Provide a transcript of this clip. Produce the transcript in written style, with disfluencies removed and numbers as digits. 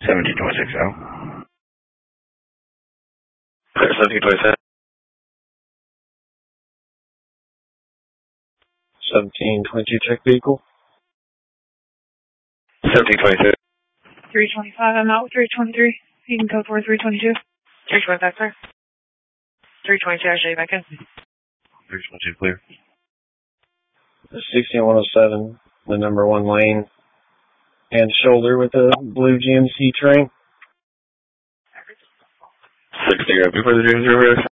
17260. 1727. 1722, check vehicle. 1722. 325, I'm out with 323. You can code for 322. 325, sir. 322, I'll show you back in. 322 clear. 16107, the number 1 lane, and shoulder with a blue GMC train. 60, before the 0